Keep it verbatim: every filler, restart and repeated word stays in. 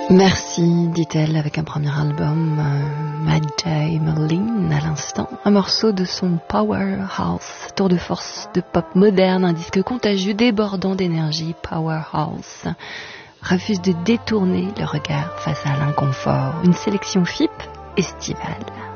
Merci, dit-elle avec un premier album, euh, Mad Day Merlin à l'instant, un morceau de son Powerhouse, tour de force de pop moderne, un disque contagieux débordant d'énergie. Powerhouse refuse de détourner le regard face à l'inconfort, une sélection F I P estivale.